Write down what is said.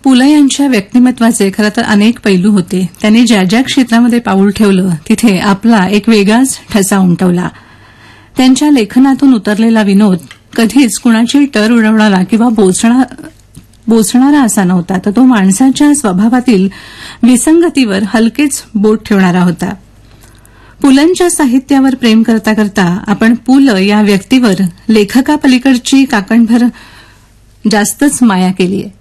पुलं यांच्या व्यक्तिमत्वाचे खरं तर अनेक पैलू होते. त्यांनी ज्या ज्या क्षेत्रामध्ये पाऊल ठेवलं तिथे आपला एक वेगळाच ठसा उमटवला. त्यांच्या लेखनातून उतरलेला विनोद कधीच कुणाची टर उडवणारा किंवा बोचणारा असा नव्हता, तर तो माणसाच्या स्वभावातील विसंगतीवर हलकेच बोट ठेवणारा होता. पुलंच्या साहित्यावर प्रेम करता करता आपण पुल या व्यक्तीवर लेखकापलीकडची काकणभर जास्तच माया केली आहे.